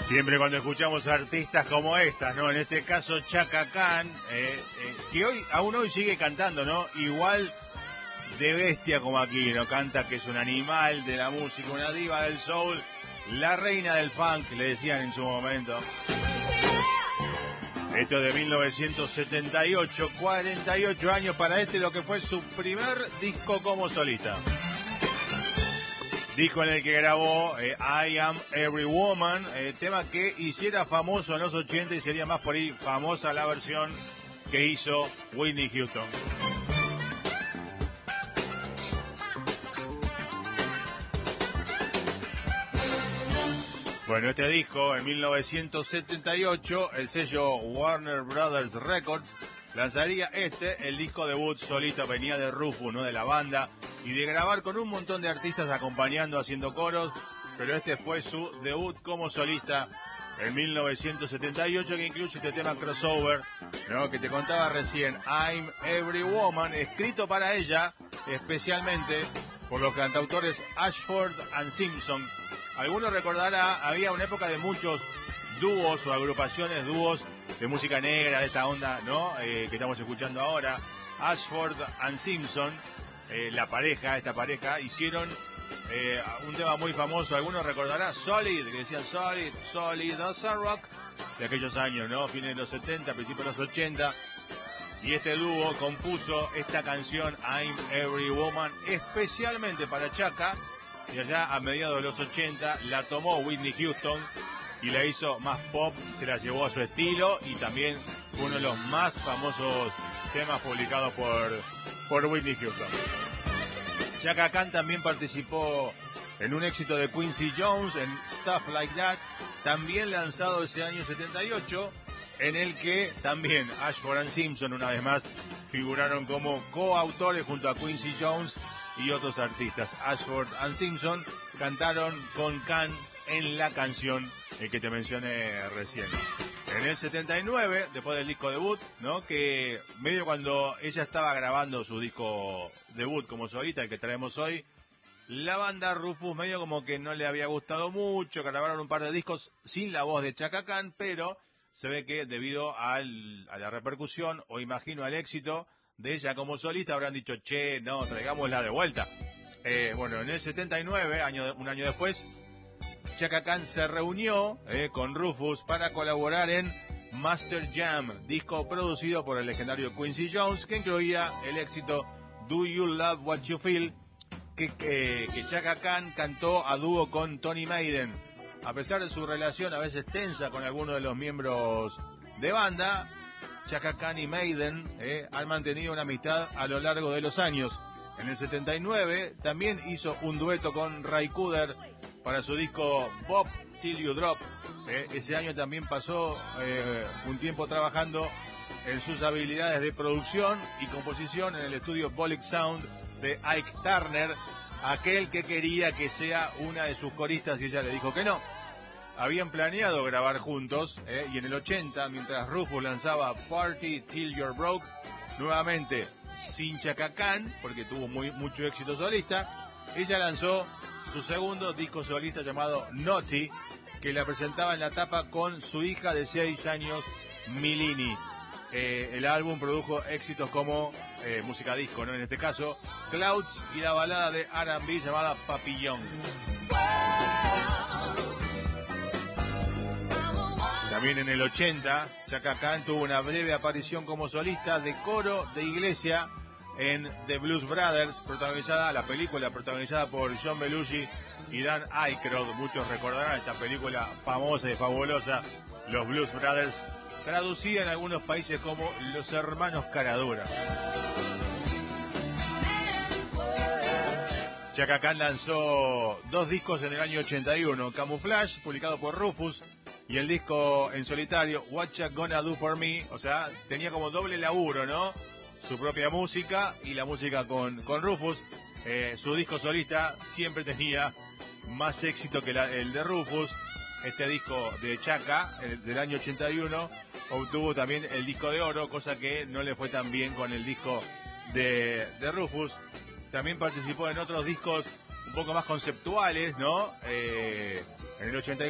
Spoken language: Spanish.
Siempre cuando escuchamos artistas como estas, ¿no? En este caso Chaka Khan, que aún hoy sigue cantando, ¿no? Igual de bestia como aquí, ¿no? Canta que es un animal de la música, una diva del soul, la reina del funk, le decían en su momento. Esto es de 1978, 48 años para lo que fue su primer disco como solista. Disco en el que grabó I Am Every Woman, tema que hiciera famoso en los 80 y sería más por ahí famosa la versión que hizo Whitney Houston. Bueno, este disco en 1978, el sello Warner Brothers Records lanzaría el disco debut solito. Venía de Rufus, ¿no? De la banda, y de grabar con un montón de artistas acompañando, haciendo coros, pero este fue su debut como solista en 1978, que incluye este tema Crossover, ¿no? Que te contaba recién, I'm Every Woman, escrito para ella especialmente por los cantautores Ashford and Simpson. Algunos recordará, había una época de muchos dúos o agrupaciones, dúos de música negra, de esta onda, ¿no? Que estamos escuchando ahora. Ashford and Simpson, esta pareja, hicieron un tema muy famoso. Algunos recordará Solid, que decían Solid, the Rock, de aquellos años, ¿no? Fines de los 70, principios de los 80. Y este dúo compuso esta canción, I'm Every Woman, especialmente para Chaka. Y allá a mediados de los 80 la tomó Whitney Houston y la hizo más pop, se la llevó a su estilo y también fue uno de los más famosos temas publicados por Whitney Houston. Chaka Khan también participó en un éxito de Quincy Jones, en Stuff Like That, también lanzado ese año 78, en el que también Ashford and Simpson una vez más figuraron como coautores junto a Quincy Jones y otros artistas. Ashford and Simpson cantaron con Khan en la canción que te mencioné recién. En el 79, después del disco debut, ¿no? Que medio cuando ella estaba grabando su disco debut como solista, el que traemos hoy, la banda Rufus medio como que no le había gustado mucho, grabaron un par de discos sin la voz de Chaka Khan, pero se ve que debido a la repercusión, o imagino al éxito de ella como solista, habrán dicho, che, no, traigámosla de vuelta. Bueno, en el 79, un año después, Chaka Khan se reunió con Rufus para colaborar en Master Jam, disco producido por el legendario Quincy Jones, que incluía el éxito Do You Love What You Feel, que Chaka Khan cantó a dúo con Tony Maiden. A pesar de su relación a veces tensa con algunos de los miembros de banda, Chaka Khan y Maiden han mantenido una amistad a lo largo de los años. En el 79 también hizo un dueto con Ray Cooder para su disco Bob Till You Drop. Ese año también pasó un tiempo trabajando en sus habilidades de producción y composición en el estudio Bolix Sound de Ike Turner, aquel que quería que sea una de sus coristas y ella le dijo que no. Habían planeado grabar juntos y en el 80, mientras Rufus lanzaba Party Till You're Broke, nuevamente sin Chaka Khan, porque tuvo mucho éxito solista, ella lanzó su segundo disco solista llamado Naughty, que la presentaba en la tapa con su hija de 6 años, Milini. El álbum produjo éxitos como música disco, ¿no? En este caso, Clouds y la balada de R&B llamada Papillon. También en el 80, Chaka Khan tuvo una breve aparición como solista de coro de iglesia en The Blues Brothers, la película protagonizada por John Belushi y Dan Aykroyd. Muchos recordarán esta película famosa y fabulosa, Los Blues Brothers, traducida en algunos países como Los Hermanos Caradura. Chaka Khan lanzó 2 discos en el año 81, Camouflage, publicado por Rufus, y el disco en solitario, What You Gonna Do For Me. O sea, tenía como doble laburo, ¿no? Su propia música y la música con Rufus. Su disco solista siempre tenía más éxito que el de Rufus. Este disco de Chaka, del año 81, obtuvo también el disco de oro, cosa que no le fue tan bien con el disco de Rufus. También participó en otros discos un poco más conceptuales, ¿no? En el 84